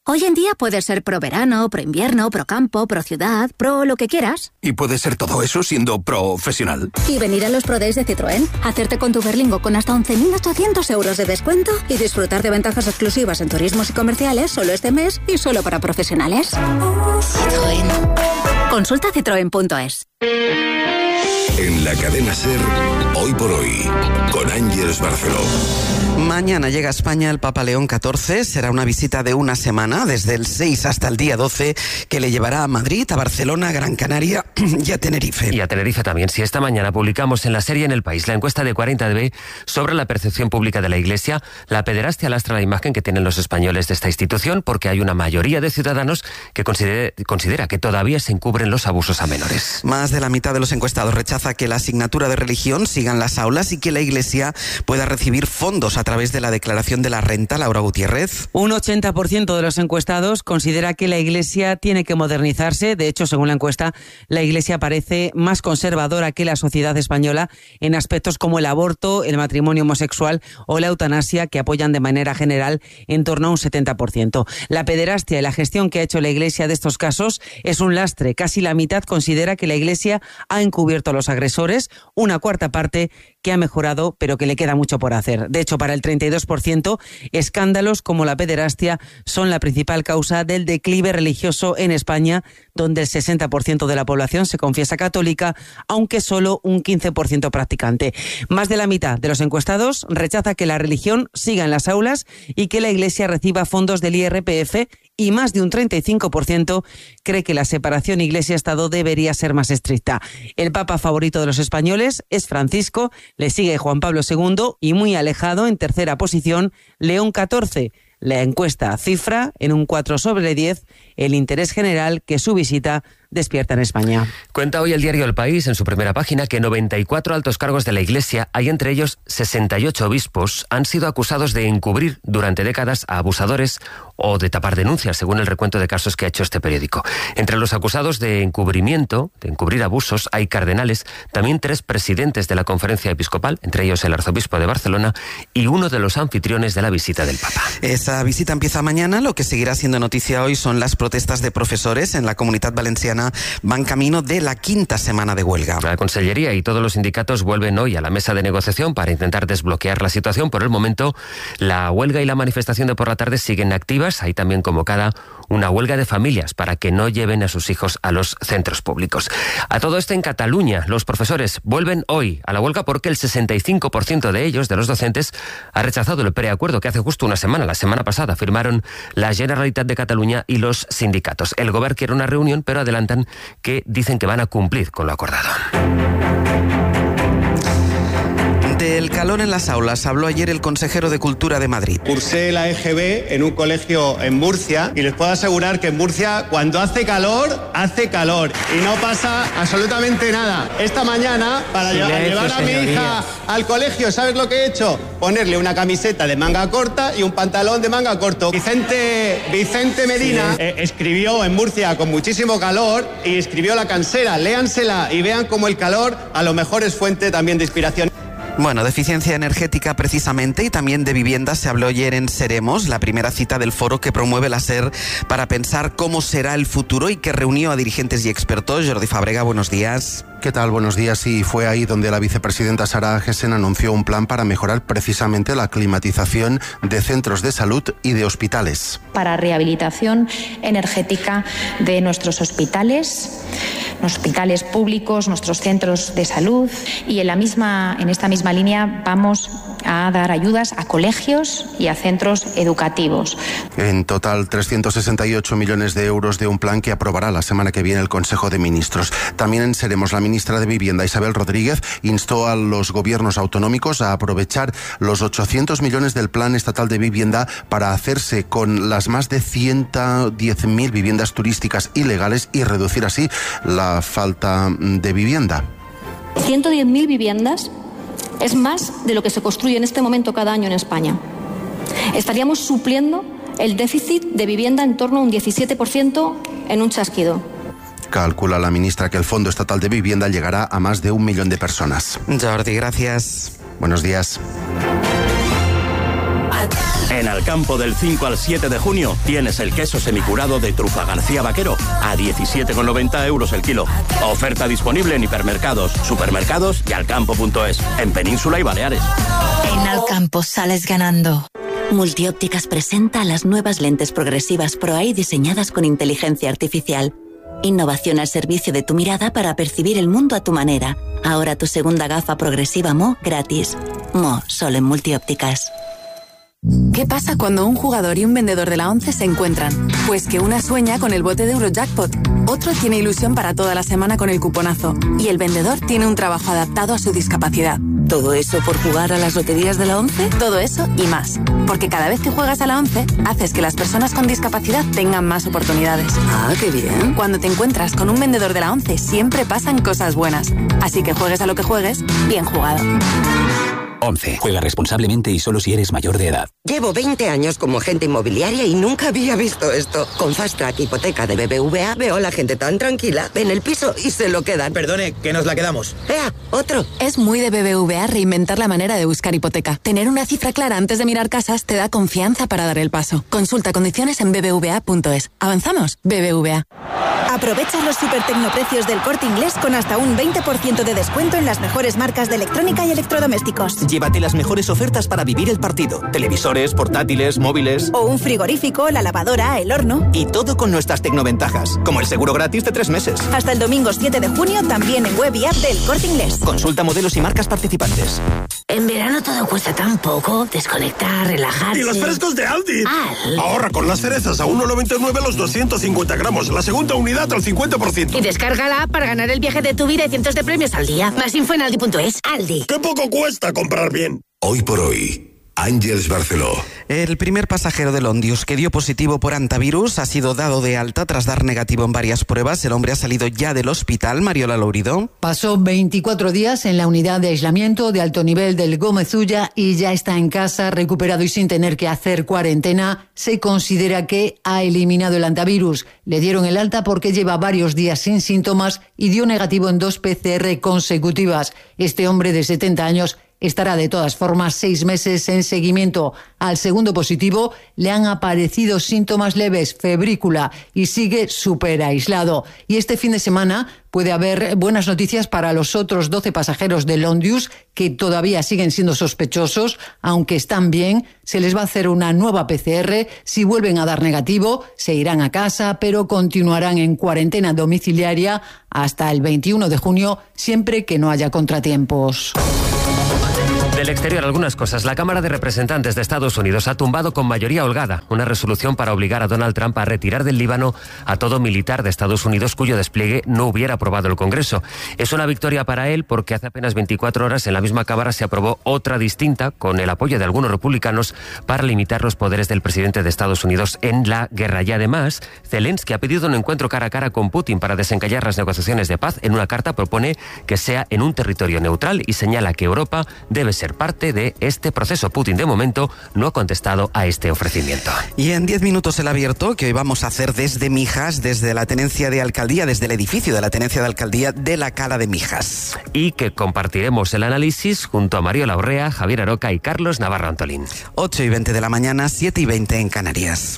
Hoy en día puedes ser pro verano, pro invierno, pro campo, pro ciudad, pro lo que quieras. ¿Y puedes ser todo eso siendo profesional? Y venir a los Pro Days de Citroën, hacerte con tu Berlingo con hasta 11.800 euros de descuento y disfrutar de ventajas exclusivas en turismos y comerciales solo este mes y solo para profesionales. Citroën. Consulta citroen.es. En la cadena SER, Hoy por Hoy, con Ángeles Barceló. Mañana llega a España el Papa León XIV. Será una visita de una semana, desde el 6 hasta el día 12, que le llevará a Madrid, a Barcelona, a Gran Canaria y a Tenerife. Y a Tenerife también. Si esta mañana publicamos en la serie En el País la encuesta de 40DB sobre la percepción pública de la Iglesia, la pederastia lastra la imagen que tienen los españoles de esta institución, porque hay una mayoría de ciudadanos que considera que todavía se encubren los abusos a menores. Más de la mitad de los encuestados rechaza que la asignatura de religión siga en las aulas y que la Iglesia pueda recibir fondos a través de la declaración de la renta. Laura Gutiérrez. Un 80% de los encuestados considera que la Iglesia tiene que modernizarse. De hecho, según la encuesta, la Iglesia parece más conservadora que la sociedad española en aspectos como el aborto, el matrimonio homosexual o la eutanasia, que apoyan de manera general en torno a un 70%. La pederastia y la gestión que ha hecho la Iglesia de estos casos es un lastre. Casi la mitad considera que la Iglesia ha encubierto a los agresores, una cuarta parte que ha mejorado, pero que le queda mucho por hacer. De hecho, para el 32%, escándalos como la pederastia son la principal causa del declive religioso en España, donde el 60% de la población se confiesa católica, aunque solo un 15% practicante. Más de la mitad de los encuestados rechaza que la religión siga en las aulas y que la Iglesia reciba fondos del IRPF, y más de un 35% cree que la separación Iglesia-Estado debería ser más estricta. El Papa favorito de los españoles es Francisco, le sigue Juan Pablo II y muy alejado, en tercera posición, León XIV. La encuesta cifra en un 4/10 el interés general que su visita despierta en España. Cuenta hoy el diario El País en su primera página que 94 altos cargos de la Iglesia, hay entre ellos 68 obispos, han sido acusados de encubrir durante décadas a abusadores o de tapar denuncias, según el recuento de casos que ha hecho este periódico. Entre los acusados de encubrimiento, de encubrir abusos, hay cardenales, también 3 presidentes de la Conferencia Episcopal, entre ellos el arzobispo de Barcelona y uno de los anfitriones de la visita del Papa. Esa visita empieza mañana. Lo que seguirá siendo noticia hoy son las protestas de profesores en la Comunitat Valenciana. Van camino de la 5ª semana de huelga. La Consellería y todos los sindicatos vuelven hoy a la mesa de negociación para intentar desbloquear la situación. Por el momento, la huelga y la manifestación de por la tarde siguen activas. Hay también convocada una huelga de familias para que no lleven a sus hijos a los centros públicos. A todo esto, en Cataluña, los profesores vuelven hoy a la huelga porque el 65% de ellos, de los docentes, ha rechazado el preacuerdo que hace justo una semana, la semana pasada, firmaron la Generalitat de Cataluña y los sindicatos. El Govern quiere una reunión, pero adelantan que dicen que van a cumplir con lo acordado. Del calor en las aulas habló ayer el consejero de Cultura de Madrid. Cursé la EGB en un colegio en Murcia y les puedo asegurar que en Murcia cuando hace calor y no pasa absolutamente nada. Esta mañana, para llevar a mi hija al colegio, ¿sabes lo que he hecho? Ponerle una camiseta de manga corta y un pantalón de manga corto. Vicente Medina escribió en Murcia con muchísimo calor y escribió La Cansera. Léansela y vean cómo el calor a lo mejor es fuente también de inspiración. Bueno, de eficiencia energética precisamente, y también de vivienda se habló ayer en Seremos, la primera cita del foro que promueve la SER para pensar cómo será el futuro y que reunió a dirigentes y expertos. Jordi Fàbrega, buenos días. ¿Qué tal? Buenos días. Y fue ahí donde la vicepresidenta Sara Agesen anunció un plan para mejorar precisamente la climatización de centros de salud y de hospitales. Para rehabilitación energética de nuestros hospitales públicos, nuestros centros de salud, y en esta misma línea vamos a dar ayudas a colegios y a centros educativos. En total, 368 millones de euros de un plan que aprobará la semana que viene el Consejo de Ministros. También en Seremos, la ministra de Vivienda, Isabel Rodríguez, instó a los gobiernos autonómicos a aprovechar los 800 millones del Plan Estatal de Vivienda para hacerse con las más de 110.000 viviendas turísticas ilegales y reducir así la falta de vivienda. 110.000 viviendas es más de lo que se construye en este momento cada año en España. Estaríamos supliendo el déficit de vivienda en torno a un 17% en un chasquido. Calcula la ministra que el Fondo Estatal de Vivienda llegará a más de 1 millón de personas. Jordi, gracias. Buenos días. En Alcampo del 5 al 7 de junio tienes el queso semicurado de Trufa García Vaquero a 17,90 € el kilo. Oferta disponible en hipermercados, supermercados y alcampo.es, en Península y Baleares. En Alcampo sales ganando. Multiópticas presenta las nuevas lentes progresivas Pro-Eye diseñadas con inteligencia artificial. Innovación al servicio de tu mirada para percibir el mundo a tu manera. Ahora tu segunda gafa progresiva Mo gratis. Mo, solo en Multiópticas. ¿Qué pasa cuando un jugador y un vendedor de la ONCE se encuentran? Pues que una sueña con el bote de Eurojackpot, otro tiene ilusión para toda la semana con el cuponazo y el vendedor tiene un trabajo adaptado a su discapacidad. ¿Todo eso por jugar a las loterías de la ONCE? Todo eso y más. Porque cada vez que juegas a la ONCE, haces que las personas con discapacidad tengan más oportunidades. Ah, qué bien. Cuando te encuentras con un vendedor de la ONCE, siempre pasan cosas buenas. Así que juegues a lo que juegues, bien jugado. 11. Juega responsablemente y solo si eres mayor de edad. Llevo 20 años como agente inmobiliaria y nunca había visto esto. Con Fast Track Hipoteca de BBVA veo a la gente tan tranquila, ven el piso y se lo quedan. Perdone, que nos la quedamos. ¡Ea! ¡Otro! Es muy de BBVA reinventar la manera de buscar hipoteca. Tener una cifra clara antes de mirar casas te da confianza para dar el paso. Consulta condiciones en bbva.es. ¿Avanzamos? BBVA. Aprovecha los super tecnoprecios del Corte Inglés con hasta un 20% de descuento en las mejores marcas de electrónica y electrodomésticos. Llévate las mejores ofertas para vivir el partido. Televisores, portátiles, móviles... O un frigorífico, la lavadora, el horno... Y todo con nuestras tecnoventajas, como el seguro gratis de 3 meses. Hasta el domingo 7 de junio, también en web y app del Corte Inglés. Consulta modelos y marcas participantes. En verano todo cuesta tan poco. Desconectar, relajarse... ¡Y los frescos de Aldi! Ahorra con las cerezas a 1,99 los 250 gramos. La segunda unidad al 50%. Y descarga la app para ganar el viaje de tu vida y cientos de premios al día. Más info en aldi.es. Aldi. ¡Qué poco cuesta comprar bien! Hoy por hoy, Àngels Barceló. El primer pasajero del Ondius que dio positivo por hantavirus ha sido dado de alta tras dar negativo en varias pruebas. El hombre ha salido ya del hospital. Mariola Lourido. Pasó 24 días en la unidad de aislamiento de alto nivel del Gómez Ulla y ya está en casa, recuperado y sin tener que hacer cuarentena. Se considera que ha eliminado el hantavirus. Le dieron el alta porque lleva varios días sin síntomas y dio negativo en 2 PCR consecutivas. Este hombre de 70 años estará de todas formas 6 meses en seguimiento. Al segundo positivo le han aparecido síntomas leves, febrícula, y sigue súper aislado. Y este fin de semana puede haber buenas noticias para los otros 12 pasajeros del Ondius que todavía siguen siendo sospechosos, aunque están bien. Se les va a hacer una nueva PCR. Si vuelven a dar negativo, se irán a casa, pero continuarán en cuarentena domiciliaria hasta el 21 de junio, siempre que no haya contratiempos. Del exterior, algunas cosas. La Cámara de Representantes de Estados Unidos ha tumbado con mayoría holgada una resolución para obligar a Donald Trump a retirar del Líbano a todo militar de Estados Unidos cuyo despliegue no hubiera aprobado el Congreso. Es una victoria para él porque hace apenas 24 horas en la misma Cámara se aprobó otra distinta con el apoyo de algunos republicanos para limitar los poderes del presidente de Estados Unidos en la guerra. Y además, Zelensky ha pedido un encuentro cara a cara con Putin para desencallar las negociaciones de paz. En una carta propone que sea en un territorio neutral y señala que Europa debe ser parte de este proceso. Putin, de momento, no ha contestado a este ofrecimiento. Y en 10 minutos el abierto, que hoy vamos a hacer desde Mijas, desde la tenencia de alcaldía, desde el edificio de la tenencia de alcaldía de la Cala de Mijas. Y que compartiremos el análisis junto a Mariola Urrea, Javier Aroca y Carlos Navarro Antolín. 8:20 de la mañana, 7:20 en Canarias.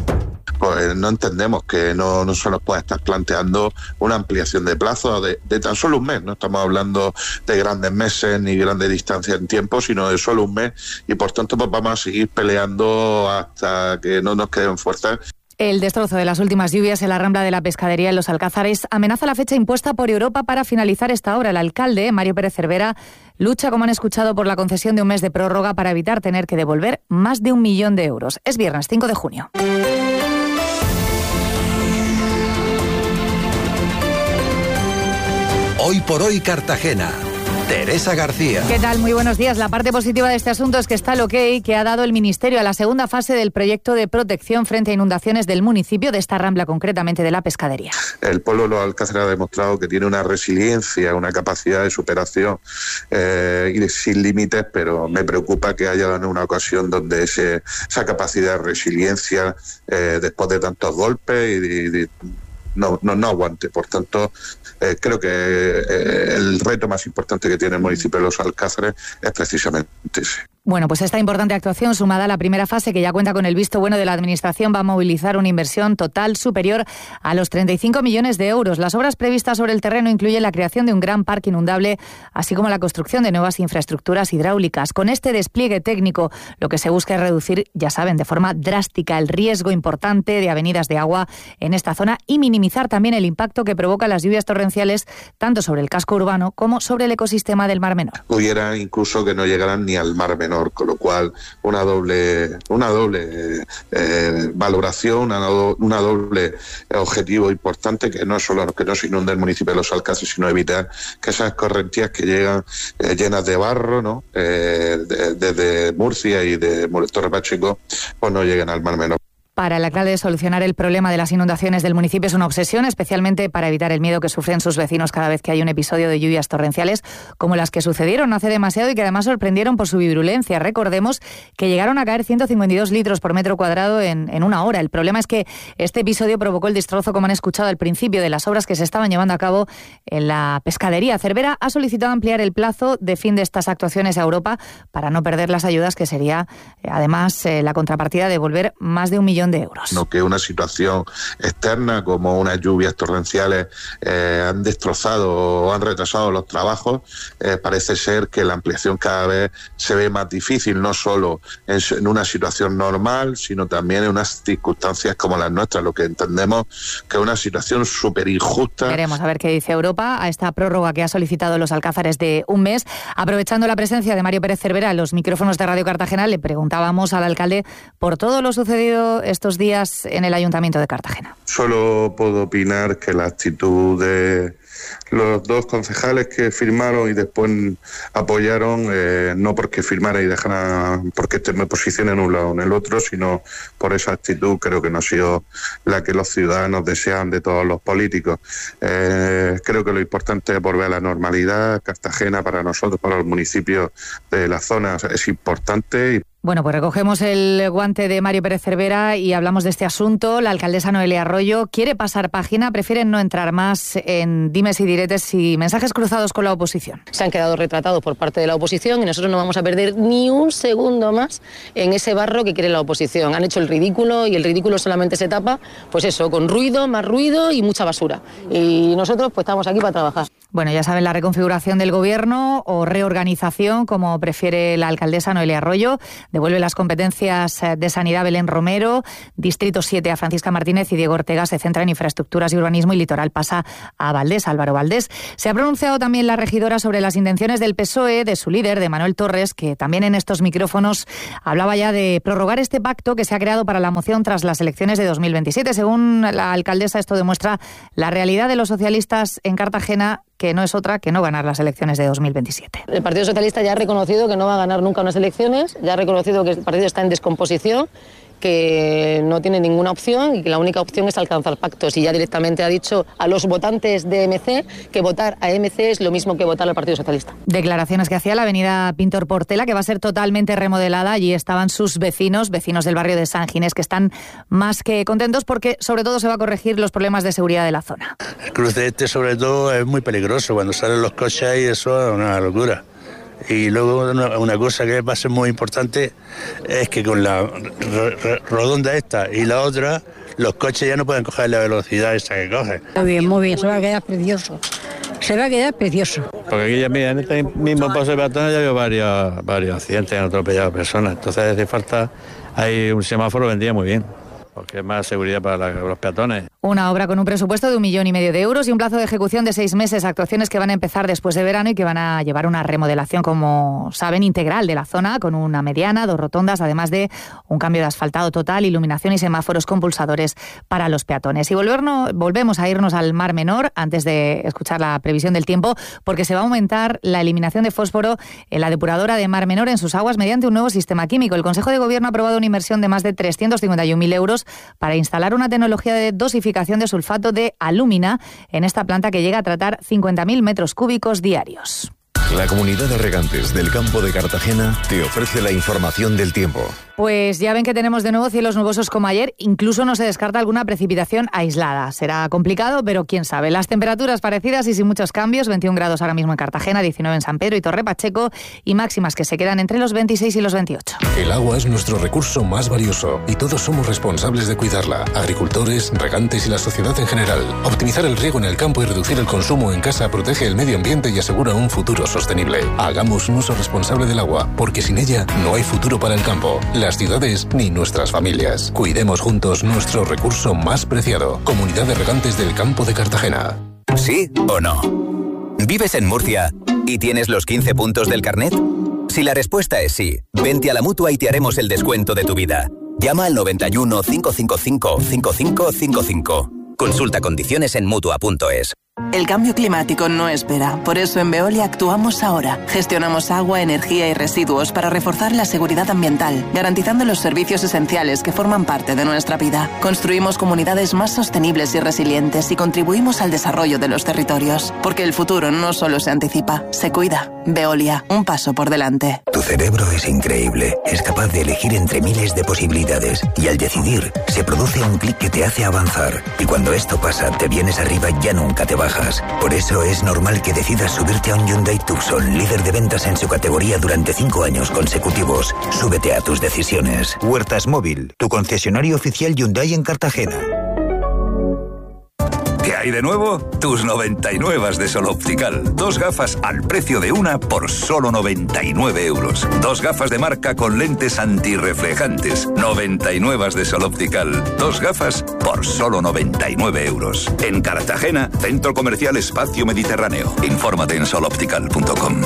Pues no entendemos que no se nos pueda estar planteando una ampliación de plazo de tan solo un mes. No estamos hablando de grandes meses ni grandes distancias en tiempo, sino de solo un mes, y por tanto pues vamos a seguir peleando hasta que no nos queden fuerzas. El destrozo de las últimas lluvias en la Rambla de la Pescadería en Los Alcázares amenaza la fecha impuesta por Europa para finalizar esta obra. El alcalde, Mario Pérez Cervera, lucha, como han escuchado, por la concesión de un mes de prórroga para evitar tener que devolver más de 1 millón de euros. Es viernes 5 de junio. Hoy por hoy Cartagena. Teresa García. ¿Qué tal? Muy buenos días. La parte positiva de este asunto es que está el ok que ha dado el Ministerio a la segunda fase del proyecto de protección frente a inundaciones del municipio, de esta Rambla, concretamente de la Pescadería. El pueblo de Los Alcázares ha demostrado que tiene una resiliencia, una capacidad de superación sin límites, pero me preocupa que haya en una ocasión donde esa capacidad de resiliencia, después de tantos golpes y no aguante. Por tanto, creo que el reto más importante que tiene el municipio de Los Alcázares es precisamente ese. Bueno, pues esta importante actuación, sumada a la primera fase, que ya cuenta con el visto bueno de la Administración, va a movilizar una inversión total superior a los 35 millones de euros. Las obras previstas sobre el terreno incluyen la creación de un gran parque inundable, así como la construcción de nuevas infraestructuras hidráulicas. Con este despliegue técnico, lo que se busca es reducir, ya saben, de forma drástica el riesgo importante de avenidas de agua en esta zona y minimizar también el impacto que provocan las lluvias torrenciales, tanto sobre el casco urbano como sobre el ecosistema del Mar Menor. Pudiera incluso que no llegaran ni al Mar Menor, con lo cual una doble valoración, una doble objetivo importante, que no es solo que no se inunde el municipio de Los Alcázares, sino evitar que esas correntías que llegan llenas de barro, ¿no? Desde Murcia y de Torre Pacheco, pues no lleguen al Mar Menor. Para el alcalde, solucionar el problema de las inundaciones del municipio es una obsesión, especialmente para evitar el miedo que sufren sus vecinos cada vez que hay un episodio de lluvias torrenciales, como las que sucedieron no hace demasiado y que además sorprendieron por su virulencia. Recordemos que llegaron a caer 152 litros por metro cuadrado en una hora. El problema es que este episodio provocó el destrozo, como han escuchado al principio, de las obras que se estaban llevando a cabo en la pescadería. Cervera ha solicitado ampliar el plazo de fin de estas actuaciones a Europa para no perder las ayudas, que sería además la contrapartida de devolver más de 1 millón de euros. No que una situación externa como unas lluvias torrenciales han destrozado o han retrasado los trabajos, parece ser que la ampliación cada vez se ve más difícil, no solo en una situación normal, sino también en unas circunstancias como las nuestras, lo que entendemos que es una situación súper injusta. Veremos a ver qué dice Europa a esta prórroga que ha solicitado Los Alcázares de un mes. Aprovechando la presencia de Mario Pérez Cervera en los micrófonos de Radio Cartagena, le preguntábamos al alcalde por todo lo sucedido estos días en el Ayuntamiento de Cartagena. Solo puedo opinar que la actitud de los dos concejales que firmaron y después apoyaron, no porque firmara y dejara, porque me posicione en un lado o en el otro, sino por esa actitud, creo que no ha sido la que los ciudadanos desean de todos los políticos. Creo que lo importante es volver a la normalidad. Cartagena para nosotros, para los municipios de la zona, es importante. Bueno, pues recogemos el guante de Mario Pérez Cervera y hablamos de este asunto. La alcaldesa Noelia Arroyo quiere pasar página, prefieren no entrar más en dimes y diretes y mensajes cruzados con la oposición. Se han quedado retratados por parte de la oposición y nosotros no vamos a perder ni un segundo más en ese barro que quiere la oposición. Han hecho el ridículo y el ridículo solamente se tapa, pues eso, con ruido, más ruido y mucha basura. Y nosotros pues estamos aquí para trabajar. Bueno, ya saben, la reconfiguración del gobierno o reorganización, como prefiere la alcaldesa Noelia Arroyo. Devuelve las competencias de Sanidad Belén Romero, Distrito 7 a Francisca Martínez y Diego Ortega se centra en infraestructuras y urbanismo y Litoral pasa a Valdés, Álvaro Valdés. Se ha pronunciado también la regidora sobre las intenciones del PSOE, de su líder, de Manuel Torres, que también en estos micrófonos hablaba ya de prorrogar este pacto que se ha creado para la moción tras las elecciones de 2027. Según la alcaldesa, esto demuestra la realidad de los socialistas en Cartagena, que no es otra que no ganar las elecciones de 2027. El Partido Socialista ya ha reconocido que no va a ganar nunca unas elecciones, ya ha reconocido que el partido está en descomposición, que no tiene ninguna opción y que la única opción es alcanzar pactos, y ya directamente ha dicho a los votantes de MC que votar a MC es lo mismo que votar al Partido Socialista. Declaraciones que hacía la avenida Pintor Portela, que va a ser totalmente remodelada. Allí estaban sus vecinos del barrio de San Ginés, que están más que contentos porque sobre todo se va a corregir los problemas de seguridad de la zona. El cruce este sobre todo es muy peligroso, cuando salen los coches ahí eso es una locura. Y luego una cosa que va a ser muy importante es que con la rodonda esta y la otra, los coches ya no pueden coger la velocidad esa que cogen. Muy bien, se va a quedar precioso. Se va a quedar precioso. Porque aquí ya, mira, en este mismo paso de peatones ya veo varios accidentes, han atropellado personas. Entonces hace falta, hay un semáforo, vendría muy bien, porque es más seguridad para los peatones. Una obra con un presupuesto de 1,5 millones de euros y un plazo de ejecución de 6 meses. Actuaciones que van a empezar después de verano y que van a llevar una remodelación, como saben, integral de la zona, con una mediana, 2 rotondas, además de un cambio de asfaltado total, iluminación y semáforos con pulsadores para los peatones. Y volvemos a irnos al Mar Menor antes de escuchar la previsión del tiempo, porque se va a aumentar la eliminación de fósforo en la depuradora de Mar Menor en sus aguas mediante un nuevo sistema químico. El Consejo de Gobierno ha aprobado una inversión de más de 351.000 euros para instalar una tecnología de dosificación de sulfato de alúmina en esta planta que llega a tratar 50.000 metros cúbicos diarios. La Comunidad de Regantes del Campo de Cartagena te ofrece la información del tiempo. Pues ya ven que tenemos de nuevo cielos nubosos como ayer, incluso no se descarta alguna precipitación aislada. Será complicado, pero quién sabe. Las temperaturas parecidas y sin muchos cambios, 21 grados ahora mismo en Cartagena, 19 en San Pedro y Torre Pacheco, y máximas que se quedan entre los 26 y los 28. El agua es nuestro recurso más valioso y todos somos responsables de cuidarla. Agricultores, regantes y la sociedad en general. Optimizar el riego en el campo y reducir el consumo en casa protege el medio ambiente y asegura un futuro sostenible. Hagamos un uso responsable del agua, porque sin ella no hay futuro para el campo, las ciudades ni nuestras familias. Cuidemos juntos nuestro recurso más preciado. Comunidad de Regantes del Campo de Cartagena. ¿Sí o no? ¿Vives en Murcia y tienes los 15 puntos del carnet? Si la respuesta es sí, vente a la Mutua y te haremos el descuento de tu vida. Llama al 91 555 5555. Consulta condiciones en Mutua.es. El cambio climático no espera. Por eso en Veolia actuamos ahora. Gestionamos agua, energía y residuos para reforzar la seguridad ambiental, garantizando los servicios esenciales que forman parte de nuestra vida. Construimos comunidades más sostenibles y resilientes y contribuimos al desarrollo de los territorios. Porque el futuro no solo se anticipa, se cuida. Veolia, un paso por delante. Tu cerebro es increíble. Es capaz de elegir entre miles de posibilidades. Y al decidir, se produce un clic que te hace avanzar. Y cuando esto pasa, te vienes arriba y ya nunca te bajas. Por eso es normal que decidas subirte a un Hyundai Tucson, líder de ventas en su categoría durante 5 años consecutivos. Súbete a tus decisiones. Huertas Móvil, tu concesionario oficial Hyundai en Cartagena. ¿Qué hay de nuevo? Tus 99 de Sol Optical. 2 gafas al precio de una por solo 99 euros. 2 gafas de marca con lentes antirreflejantes. 99 de Sol Optical. 2 gafas por solo 99 euros. En Cartagena, Centro Comercial Espacio Mediterráneo. Infórmate en soloptical.com.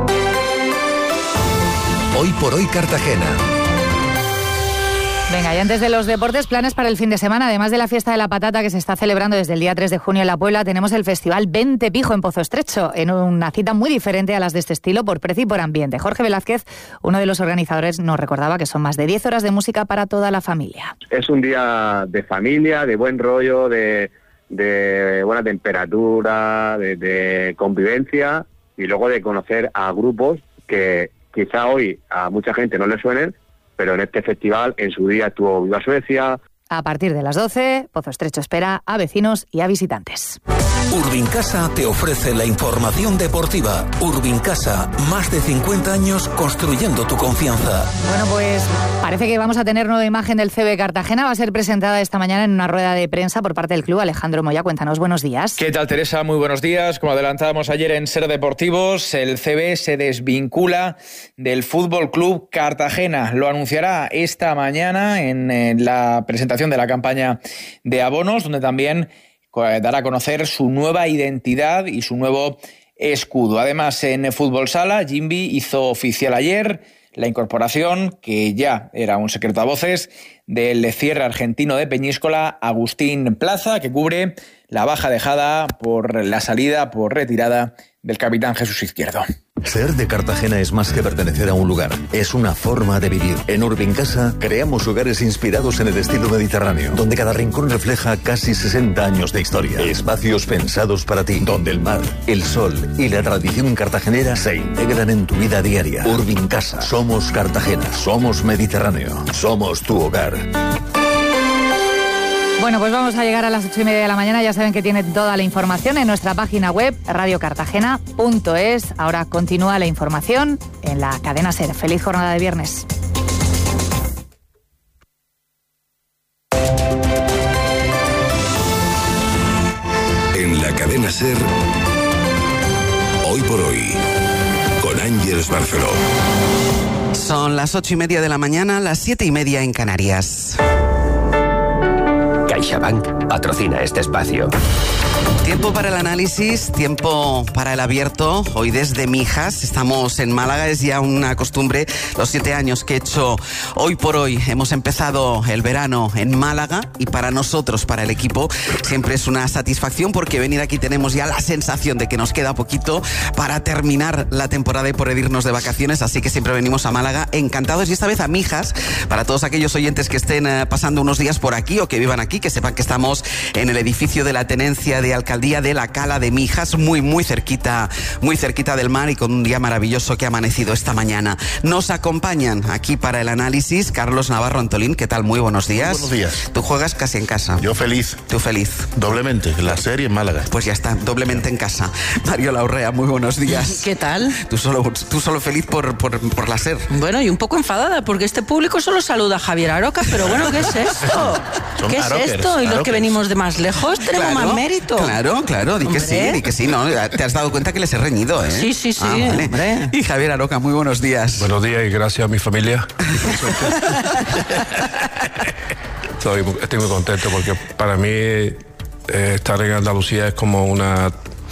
Hoy por hoy Cartagena. Venga, y antes de los deportes, planes para el fin de semana. Además de la fiesta de la patata que se está celebrando desde el día 3 de junio en La Puebla, tenemos el festival Vente Pijo en Pozo Estrecho, en una cita muy diferente a las de este estilo por precio y por ambiente. Jorge Velázquez, uno de los organizadores, nos recordaba que son más de 10 horas de música para toda la familia. Es un día de familia, de buen rollo, de buena temperatura, de convivencia y luego de conocer a grupos que quizá hoy a mucha gente no le suenen, pero en este festival en su día estuvo Viva Suecia. A partir de las 12, Pozo Estrecho espera a vecinos y a visitantes. Urbincasa te ofrece la información deportiva. Urbincasa, más de 50 años construyendo tu confianza. Bueno, pues parece que vamos a tener nueva imagen del CB Cartagena. Va a ser presentada esta mañana en una rueda de prensa por parte del club. Alejandro Moya, cuéntanos, buenos días. ¿Qué tal, Teresa? Muy buenos días. Como adelantábamos ayer en Ser Deportivos, el CB se desvincula del Fútbol Club Cartagena. Lo anunciará esta mañana en la presentación de la campaña de abonos, donde también dará a conocer su nueva identidad y su nuevo escudo. Además, en Fútbol Sala, Jimby hizo oficial ayer la incorporación, que ya era un secreto a voces, del cierre argentino de Peñíscola, Agustín Plaza, que cubre la baja dejada por la salida por retirada del capitán Jesús Izquierdo. Ser de Cartagena es más que pertenecer a un lugar, es una forma de vivir. En Urbincasa creamos hogares inspirados en el estilo mediterráneo, donde cada rincón refleja casi 60 años de historia. Espacios pensados para ti, donde el mar, el sol y la tradición cartagenera se integran en tu vida diaria. Urbincasa, somos Cartagena, somos Mediterráneo, somos tu hogar. Bueno, pues vamos a llegar a las 8:30 de la mañana. Ya saben que tienen toda la información en nuestra página web, radiocartagena.es. Ahora continúa la información en la cadena SER. Feliz jornada de viernes. En la cadena SER, hoy por hoy, con Ángeles Barceló. Son las 8:30 de la mañana, las 7:30 en Canarias. CaixaBank patrocina este espacio. Tiempo para el análisis, tiempo para el abierto. Hoy desde Mijas, estamos en Málaga, es ya una costumbre. Los 7 años que he hecho hoy por hoy, hemos empezado el verano en Málaga y para nosotros, para el equipo, siempre es una satisfacción porque venir aquí tenemos ya la sensación de que nos queda poquito para terminar la temporada y poder irnos de vacaciones, así que siempre venimos a Málaga encantados y esta vez a Mijas, para todos aquellos oyentes que estén pasando unos días por aquí o que vivan aquí, que sepan que estamos en el edificio de la Tenencia de Alcaldía de la Cala de Mijas, muy cerquita del mar y con un día maravilloso que ha amanecido esta mañana. Nos acompañan aquí para el análisis Carlos Navarro Antolín. ¿Qué tal? Muy buenos días. Buenos días. Tú juegas casi en casa. Yo feliz. Tú feliz. Doblemente, la serie en Málaga. Pues ya está, doblemente en casa. Mariola Urrea, muy buenos días. ¿Qué tal? Tú solo feliz por la SER. Bueno, y un poco enfadada porque este público solo saluda a Javier Aroca, pero bueno, ¿qué es esto? ¿Qué es esto? Y los que venimos de más lejos tenemos más mérito. Claro, di que sí, ¿no? Te has dado cuenta que les he reñido, ¿eh? Sí, vale. Hombre. Y Javier Aroca, muy buenos días. Buenos días y gracias a mi familia. Estoy muy contento porque para mí estar en Andalucía es como una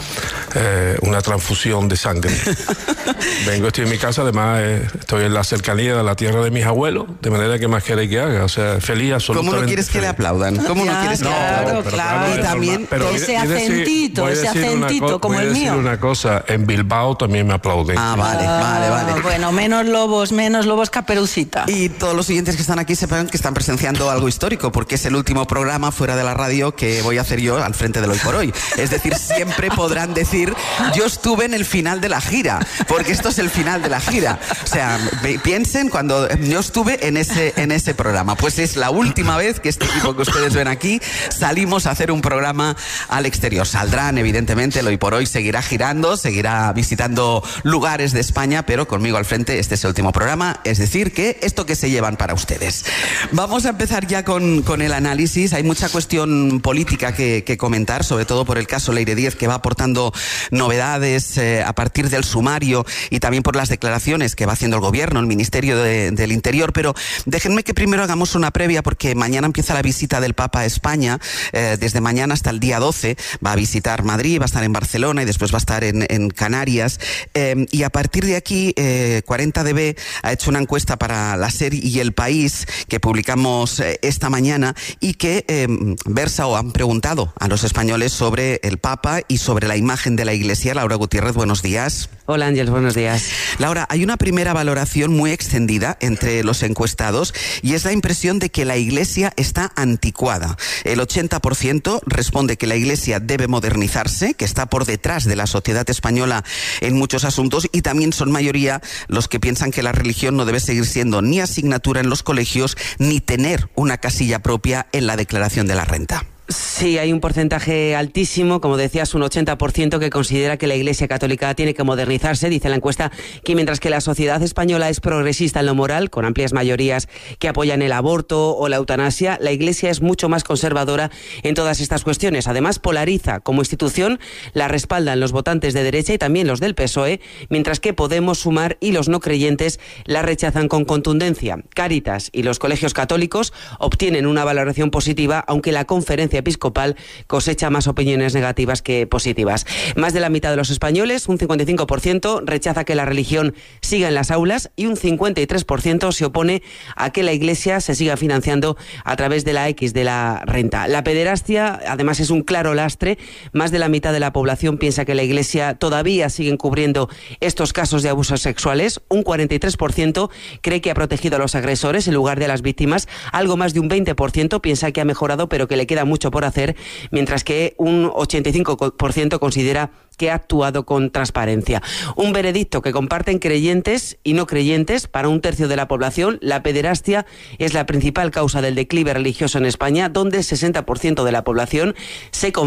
transfusión de sangre. Estoy en mi casa, además estoy en la cercanía de la tierra de mis abuelos, de manera que más queréis que haga, o sea, feliz absolutamente. ¿Cómo no quieres que le aplaudan? ¿Cómo no quieres que le aplaudan? Claro. Y también ese acentito como el mío. Voy a decir una cosa, en Bilbao también me aplauden. Vale. Bueno, menos lobos Caperucita. Y todos los oyentes que están aquí sepan que están presenciando algo histórico, porque es el último programa fuera de la radio que voy a hacer yo al frente del Hoy por Hoy. Es decir, siempre podrán decir, yo estuve en el final de la gira, porque esto es el final de la gira. O sea, piensen cuando yo estuve en ese programa. Pues es la última vez que este equipo que ustedes ven aquí salimos a hacer un programa al exterior. Saldrán, evidentemente, el Hoy por Hoy seguirá girando, seguirá visitando lugares de España, pero conmigo al frente este es el último programa, es decir, que esto que se llevan para ustedes. Vamos a empezar ya con el análisis. Hay mucha cuestión política que comentar, sobre todo por el caso Leire Díez, que va aportando novedades a partir del sumario y también por las declaraciones que va haciendo el gobierno, el Ministerio del Interior, pero déjenme que primero hagamos una previa porque mañana empieza la visita del Papa a España, desde mañana hasta el día 12 va a visitar Madrid, va a estar en Barcelona y después va a estar en Canarias, y a partir de aquí 40DB ha hecho una encuesta para la SER y El País que publicamos esta mañana y que versa o han preguntado a los españoles sobre el Papa y sobre la imagen de la Iglesia. Laura Gutiérrez, buenos días. Hola Ángel, buenos días. Laura, hay una primera valoración muy extendida entre los encuestados y es la impresión de que la Iglesia está anticuada. El 80% responde que la Iglesia debe modernizarse, que está por detrás de la sociedad española en muchos asuntos, y también son mayoría los que piensan que la religión no debe seguir siendo ni asignatura en los colegios ni tener una casilla propia en la declaración de la renta. Sí, hay un porcentaje altísimo, como decías, un 80% que considera que la Iglesia Católica tiene que modernizarse. Dice la encuesta que mientras que la sociedad española es progresista en lo moral, con amplias mayorías que apoyan el aborto o la eutanasia, la Iglesia es mucho más conservadora en todas estas cuestiones. Además, polariza como institución, la respaldan los votantes de derecha y también los del PSOE, mientras que Podemos, Sumar y los no creyentes la rechazan con contundencia. Cáritas y los colegios católicos obtienen una valoración positiva, aunque la Conferencia Episcopal cosecha más opiniones negativas que positivas. Más de la mitad de los españoles, un 55%, rechaza que la religión siga en las aulas y un 53% se opone a que la Iglesia se siga financiando a través de la X de la renta. La pederastia, además, es un claro lastre. Más de la mitad de la población piensa que la Iglesia todavía sigue encubriendo estos casos de abusos sexuales. Un 43% cree que ha protegido a los agresores en lugar de a las víctimas. Algo más de un 20% piensa que ha mejorado, pero que le queda mucho por hacer, mientras que un 85% considera que ha actuado con transparencia. Un veredicto que comparten creyentes y no creyentes. Para un tercio de la población, la pederastia es la principal causa del declive religioso en España, donde el 60% de la población se